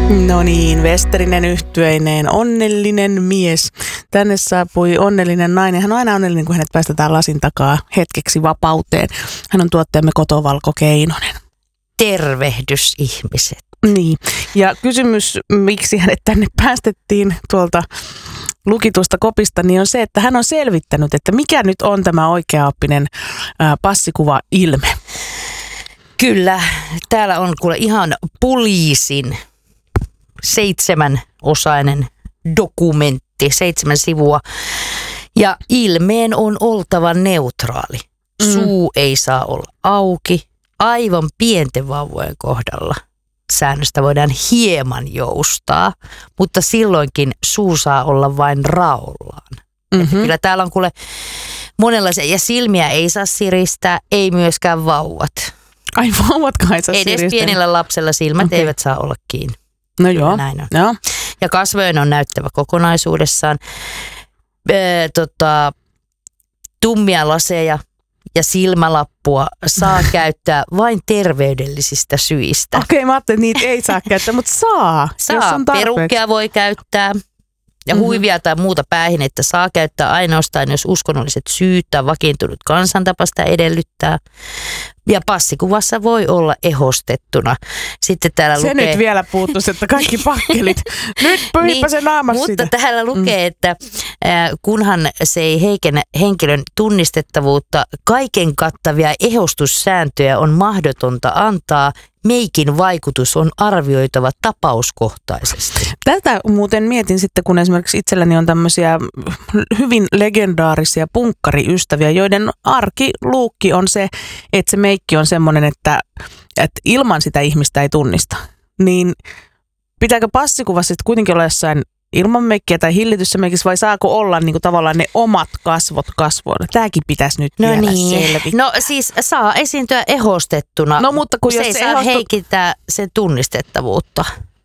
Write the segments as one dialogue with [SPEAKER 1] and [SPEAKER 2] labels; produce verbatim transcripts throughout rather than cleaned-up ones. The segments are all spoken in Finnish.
[SPEAKER 1] No niin, Westerinen yhtyeineen onnellinen mies. Tänne saapui onnellinen nainen. Hän on aina onnellinen, kun hänet päästetään lasin takaa hetkeksi vapauteen. Hän on tuottajamme Kotovalko Keinonen.
[SPEAKER 2] Tervehdys ihmiset.
[SPEAKER 1] Niin, ja kysymys, miksi hänet tänne päästettiin tuolta lukitusta kopista, niin on se, että hän on selvittänyt, että mikä nyt on tämä oikeaoppinen ää, passikuva ilme.
[SPEAKER 2] Kyllä, täällä on kuule ihan poliisin seitsemänosainen dokumentti, seitsemän sivua. Ja ilmeen on oltava neutraali. Suu mm. ei saa olla auki. Aivan pienten vauvojen kohdalla säännöstä voidaan hieman joustaa, mutta silloinkin suu saa olla vain raollaan. Mm-hmm. Kyllä täällä on kuule monenlaisia, ja silmiä ei saa siristää, ei myöskään vauvat.
[SPEAKER 1] Ai vauvatkaan ei saa
[SPEAKER 2] Edes
[SPEAKER 1] siristää.
[SPEAKER 2] pienellä lapsella silmät
[SPEAKER 1] okay.
[SPEAKER 2] eivät saa olla kiinni.
[SPEAKER 1] No joo.
[SPEAKER 2] Näin on.
[SPEAKER 1] joo.
[SPEAKER 2] Ja kasvojen on näyttävä kokonaisuudessaan. Ee, tota, tummia laseja ja silmälappua saa käyttää vain terveydellisistä syistä.
[SPEAKER 1] Okei, okay, mä ajattelin, että niitä ei saa käyttää, mutta saa,
[SPEAKER 2] saa.
[SPEAKER 1] jos on tarpeeksi.
[SPEAKER 2] Perukkia voi käyttää ja mm-hmm. huivia tai muuta päähinettä saa käyttää ainoastaan, jos uskonnolliset syyt tai vakiintunut kansantapa sitä edellyttää. Ja passikuvassa voi olla ehostettuna. Sitten täällä
[SPEAKER 1] se
[SPEAKER 2] lukee...
[SPEAKER 1] nyt vielä puuttuisi, että kaikki pakkelit. Nyt pyyhipä se naamas
[SPEAKER 2] mutta
[SPEAKER 1] siitä.
[SPEAKER 2] Mutta täällä lukee, että äh, kunhan se ei heikennä henkilön tunnistettavuutta, kaiken kattavia ehostussääntöjä on mahdotonta antaa. Meikin vaikutus on arvioitava tapauskohtaisesti.
[SPEAKER 1] Tätä muuten mietin sitten, kun esimerkiksi itselläni on tämmöisiä hyvin legendaarisia punkkariystäviä, joiden arkiluukki on se, että se meikki on semmoinen, että, että ilman sitä ihmistä ei tunnista. Niin pitääkö passikuvassa sitten kuitenkin olla jossain ilman meikkiä tai hillityssä meikissä, vai saako olla niin kuin tavallaan ne omat kasvot kasvoilla? Tämäkin pitäisi nyt
[SPEAKER 2] no
[SPEAKER 1] vielä
[SPEAKER 2] niin.
[SPEAKER 1] selvittää.
[SPEAKER 2] No siis saa esiintyä ehostettuna,
[SPEAKER 1] no, mutta kun
[SPEAKER 2] se
[SPEAKER 1] jos
[SPEAKER 2] ei
[SPEAKER 1] se
[SPEAKER 2] saa
[SPEAKER 1] ehostu...
[SPEAKER 2] heikentää sen tunnistettavuutta.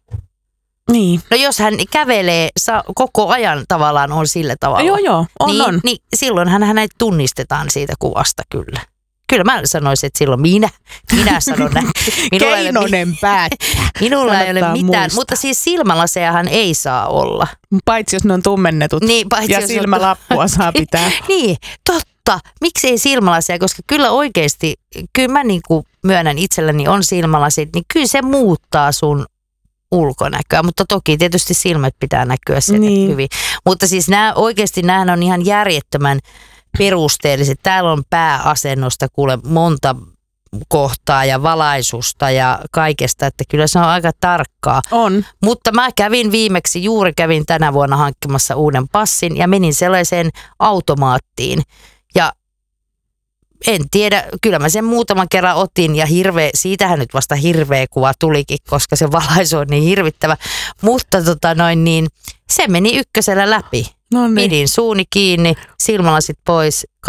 [SPEAKER 1] Niin.
[SPEAKER 2] No jos hän kävelee saa, koko ajan tavallaan on sillä tavalla.
[SPEAKER 1] Joo joo, on
[SPEAKER 2] niin,
[SPEAKER 1] on.
[SPEAKER 2] Niin silloinhan hänet tunnistetaan siitä kuvasta kyllä. Kyllä mä sanoisin, että silloin minä, minä sanon näin.
[SPEAKER 1] Keinonen päättää.
[SPEAKER 2] Minulla ei ole mitään,
[SPEAKER 1] muistaa.
[SPEAKER 2] Mutta siis silmälasejahan ei saa olla.
[SPEAKER 1] Paitsi jos ne on tummennetut
[SPEAKER 2] niin, paitsi
[SPEAKER 1] ja
[SPEAKER 2] jos
[SPEAKER 1] silmälappua on... saa pitää.
[SPEAKER 2] Niin, totta. Miksi ei silmälaseja? Koska kyllä oikeasti, kyllä mä niin kuin myönnän itselläni on silmälasit, niin kyllä se muuttaa sun ulkonäköä, mutta toki tietysti silmät pitää näkyä sen niin. hyvin. Mutta siis nämä, oikeasti nämä on ihan järjettömän perusteelliset. Täällä on pääasennosta kuule monta kohtaa ja valaisusta ja kaikesta, että kyllä se on aika tarkkaa.
[SPEAKER 1] On.
[SPEAKER 2] Mutta mä kävin viimeksi, juuri kävin tänä vuonna hankkimassa uuden passin ja menin sellaiseen automaattiin ja en tiedä, kyllä mä sen muutaman kerran otin ja hirveä, siitähän nyt vasta hirveä kuva tulikin, koska se valaisu on niin hirvittävä, mutta tota noin niin, se meni ykkösellä läpi.
[SPEAKER 1] No niin.
[SPEAKER 2] Pidin suuni kiinni, silmälasit pois,